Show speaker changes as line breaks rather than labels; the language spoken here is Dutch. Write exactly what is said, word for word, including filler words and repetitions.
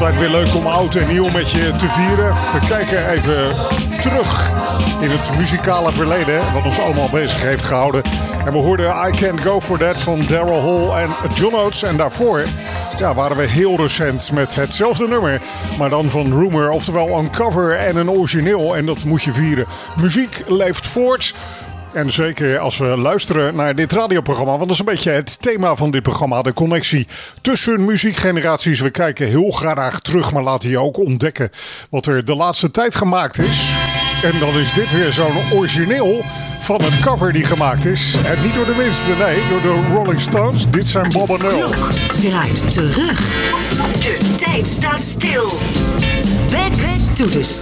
Altijd weer leuk om oud en nieuw met je te vieren. We kijken even terug in het muzikale verleden, wat ons allemaal bezig heeft gehouden. En we hoorden I Can't Go For That van Daryl Hall en John Oates. En daarvoor ja, waren we heel recent met hetzelfde nummer, maar dan van Rumour. Oftewel een cover en een origineel. En dat moet je vieren. Muziek leeft voort. En zeker als we luisteren naar dit radioprogramma, want dat is een beetje het thema van dit programma, de connectie tussen muziekgeneraties. We kijken heel graag terug, maar laten je ook ontdekken wat er de laatste tijd gemaakt is. En dan is dit weer zo'n origineel van een cover die gemaakt is. En niet door de minste, nee, door de Rolling Stones. Dit zijn Bob and Earl.
De klok draait terug. De tijd staat stil. Back to the